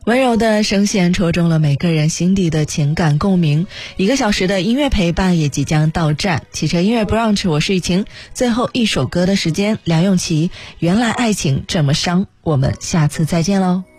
温柔的声线戳中了每个人心底的情感共鸣。1个小时的音乐陪伴也即将到站，汽车音乐 brunch， 我是雨晴。最后一首歌的时间，梁咏琪《原来爱情这么伤》，我们下次再见喽。